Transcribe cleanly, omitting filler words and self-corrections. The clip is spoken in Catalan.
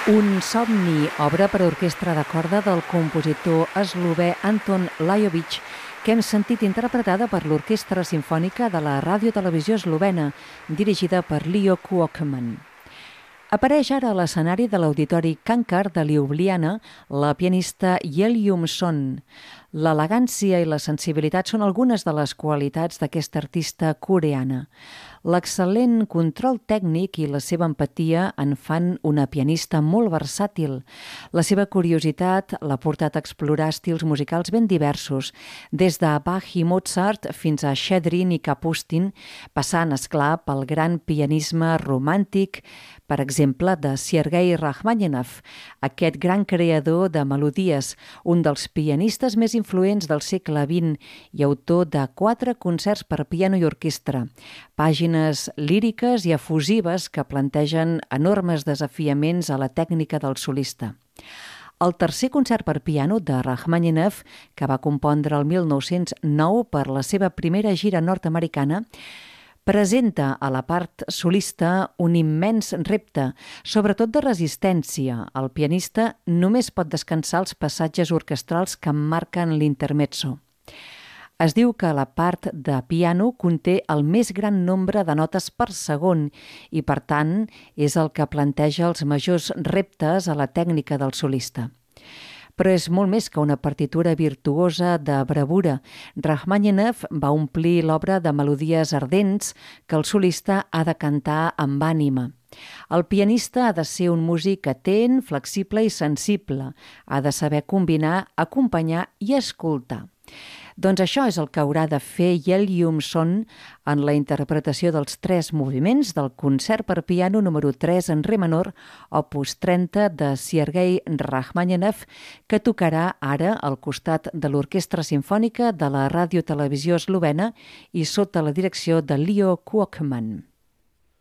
Un somni, obra per a orquestra de corda del compositor eslovè Anton Lajović, que hem sentit interpretada per l'Orquestra Simfònica de la Ràdio-Televisió Eslovena, dirigida per Leo Kuokman. Apareix ara a l'escenari de l'Auditori Kankar de Ljubljana la pianista Yelyum Son. L'elegància i la sensibilitat són algunes de les qualitats d'aquesta artista coreana. L'excel·lent control tècnic i la seva empatia en fan una pianista molt versàtil. La seva curiositat l'ha portat a explorar estils musicals ben diversos, des de Bach i Mozart fins a Schedrin i Kapustin, passant, esclar, pel gran pianisme romàntic, per exemple, de Sergei Rachmaninoff, aquest gran creador de melodies, un dels pianistes més influents del segle XX i autor de 4 concerts per piano i orquestra, pàgines líriques i efusives que plantegen enormes desafiaments a la tècnica del solista. El tercer concert per piano de Rachmaninoff, que va compondre el 1909 per la seva primera gira nord-americana, presenta a la part solista un immens repte, sobretot de resistència. El pianista només pot descansar els passatges orquestrals que emmarquen l'intermezzo. Es diu que la part de piano conté el més gran nombre de notes per segon i, per tant, és el que planteja els majors reptes a la tècnica del solista. Però és molt més que una partitura virtuosa de bravura. Rachmaninoff va omplir l'obra de melodies ardents que el solista ha de cantar amb ànima. El pianista ha de ser un músic atent, flexible i sensible. Ha de saber combinar, acompanyar i escoltar. Doncs això és el que haurà de fer Yelyum Son en la interpretació dels 3 moviments del concert per piano número 3 en re menor, opus 30 de Sergei Rachmaninoff, que tocarà ara al costat de l'Orquestra Simfònica de la Ràdio-Televisió Eslovena i sota la direcció de Leo Kuokman.